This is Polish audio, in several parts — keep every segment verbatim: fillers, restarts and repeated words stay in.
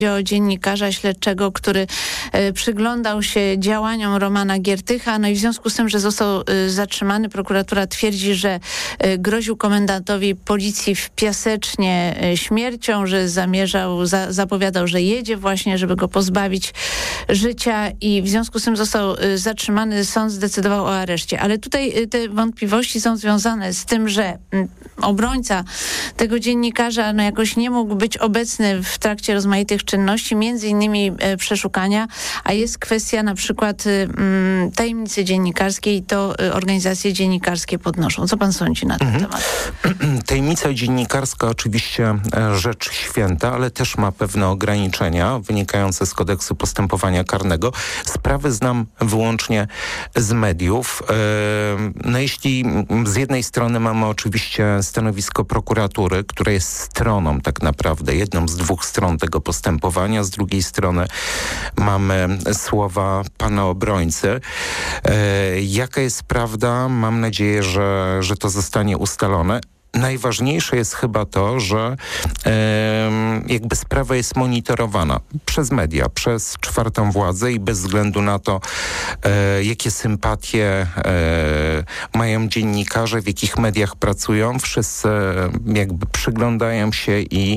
o dziennikarza śledczego, który e, przyglądał się działaniom Romana Giertycha, no i w związku z tym, że został e, zatrzymany, prokuratura twierdzi, że e, groził komendantowi policji w Piasecznie e, śmiercią, że zamierzał, za, zapowiadał, że jedzie właśnie, żeby go pozbawić życia i w związku z tym został e, zatrzymany. Sąd zdecydował o areszcie. Ale tutaj e, te wątpliwości są związane z tym, że m, obrońca tego dziennikarza no jakoś nie mógł być obecny w trakcie rozmaitych czynności, między innymi e, przeszukania, a jest kwestia na przykład e, m, tajemnicy dziennikarskiej i to e, organizacje dziennikarskie podnoszą. Co pan sądzi na ten mhm. temat? Tajemnica dziennikarska oczywiście e, rzecz święta, ale też ma pewne ograniczenia wynikające z kodeksu postępowania karnego. Sprawy znam wyłącznie z mediów. E, no jeśli z jednej strony mamy oczywiście stanowisko prokuratury, które jest stroną tak naprawdę, jedną z dwóch stron tego postępowania, z drugiej strony mamy słowa pana obrońcy. E, jaka jest prawda? Mam nadzieję, że, że to zostanie ustalone. Najważniejsze jest chyba to, że e, jakby sprawa jest monitorowana przez media, przez czwartą władzę i bez względu na to, e, jakie sympatie e, mają dziennikarze, w jakich mediach pracują, wszyscy jakby przyglądają się i,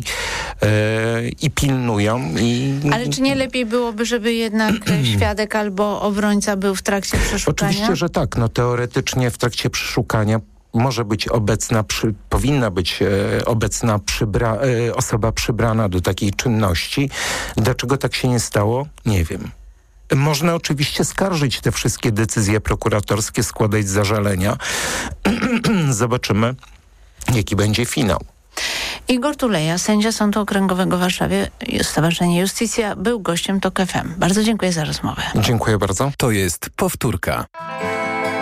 e, i pilnują. I... Ale czy nie lepiej byłoby, żeby jednak świadek albo obrońca był w trakcie przeszukania? Oczywiście, że tak. No teoretycznie w trakcie przeszukania może być obecna, przy, powinna być e, obecna przybra, e, osoba przybrana do takiej czynności. Dlaczego tak się nie stało? Nie wiem. Można oczywiście skarżyć te wszystkie decyzje prokuratorskie, składać zażalenia. Zobaczymy, jaki będzie finał. Igor Tuleja, sędzia Sądu Okręgowego w Warszawie, Stowarzyszenie Justicja, był gościem TOK F M. Bardzo dziękuję za rozmowę. Dziękuję bardzo. To jest Powtórka.